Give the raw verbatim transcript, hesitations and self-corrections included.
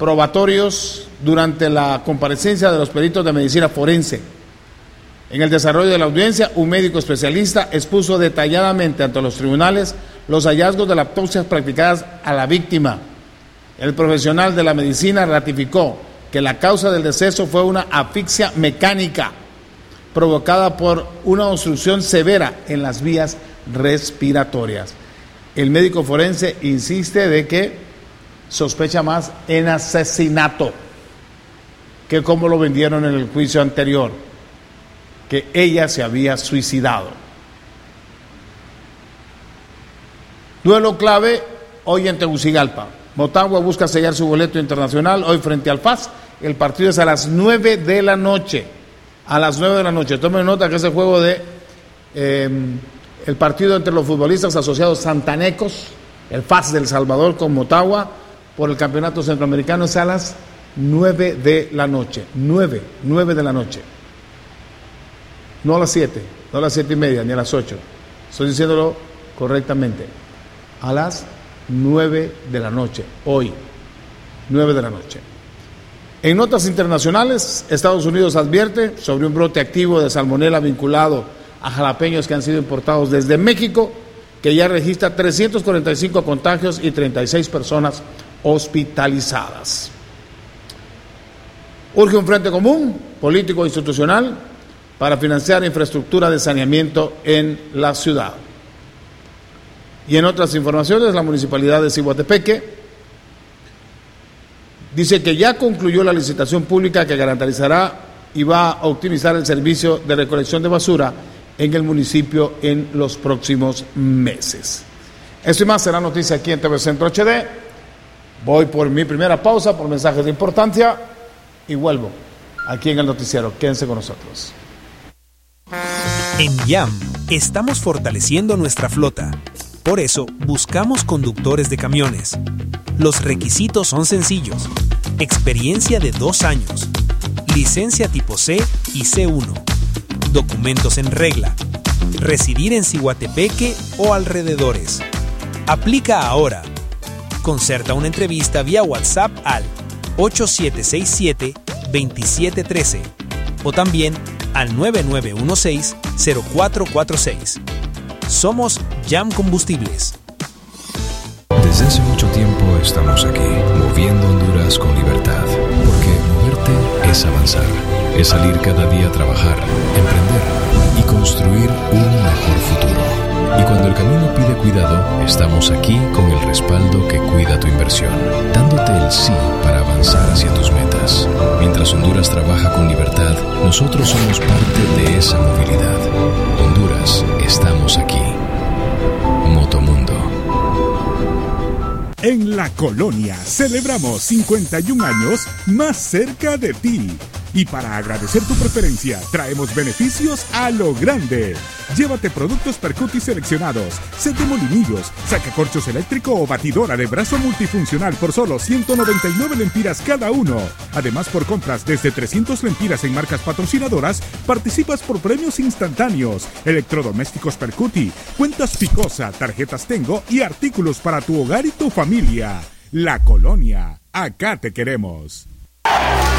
probatorios durante la comparecencia de los peritos de medicina forense. En el desarrollo de la audiencia, un médico especialista expuso detalladamente ante los tribunales los hallazgos de las autopsias practicadas a la víctima. El profesional de la medicina ratificó que la causa del deceso fue una asfixia mecánica provocada por una obstrucción severa en las vías respiratorias. El médico forense insiste de que sospecha más en asesinato que como lo vendieron en el juicio anterior, que ella se había suicidado. Duelo clave hoy en Tegucigalpa. Motagua busca sellar su boleto internacional hoy frente al F A S. El partido es a las nueve de la noche. A las nueve de la noche. Tomen nota que ese juego de eh, el partido entre los futbolistas asociados santanecos, el F A S del Salvador con Motagua, por el campeonato centroamericano es a las nueve de la noche. Nueve, nueve de la noche. No a las siete, no a las siete y media, ni a las ocho. Estoy diciéndolo correctamente. A las nueve de la noche, hoy. Nueve de la noche. En notas internacionales, Estados Unidos advierte sobre un brote activo de salmonela vinculado a jalapeños que han sido importados desde México, que ya registra trescientos cuarenta y cinco contagios y treinta y seis personas hospitalizadas. Urge un frente común, político e institucional, para financiar infraestructura de saneamiento en la ciudad. Y en otras informaciones, la Municipalidad de Ciguatepeque dice que ya concluyó la licitación pública que garantizará y va a optimizar el servicio de recolección de basura en el municipio en los próximos meses. Esto y más será noticia aquí en T V Centro H D. Voy por mi primera pausa, por mensajes de importancia, y vuelvo aquí en el noticiero. Quédense con nosotros. En YAM estamos fortaleciendo nuestra flota. Por eso buscamos conductores de camiones. Los requisitos son sencillos. Experiencia de dos años. Licencia tipo C y C uno. Documentos en regla. Residir en Ciguatepeque o alrededores. Aplica ahora. Concerta una entrevista vía WhatsApp al ocho siete seis siete, dos siete uno tres o también al nueve nueve uno seis, cero cuatro cuatro seis. Somos YAM Combustibles. Desde hace mucho tiempo estamos aquí, moviendo Honduras con libertad, porque moverte es avanzar, es salir cada día a trabajar, emprender y construir un mejor futuro. Y cuando el camino pide cuidado, estamos aquí con el respaldo que cuida tu inversión, dándote el sí para avanzar hacia tus metas. Mientras Honduras trabaja con libertad, nosotros somos parte de esa movilidad. Honduras, estamos aquí. Motomundo. En La Colonia celebramos cincuenta y un años más cerca de ti. Y para agradecer tu preferencia, traemos beneficios a lo grande. Llévate productos Percuti seleccionados, set de molinillos, sacacorchos eléctrico o batidora de brazo multifuncional por solo ciento noventa y nueve lempiras cada uno. Además, por compras desde trescientas lempiras en marcas patrocinadoras, participas por premios instantáneos, electrodomésticos Percuti, cuentas Picosa, tarjetas Tengo y artículos para tu hogar y tu familia. La Colonia, acá te queremos.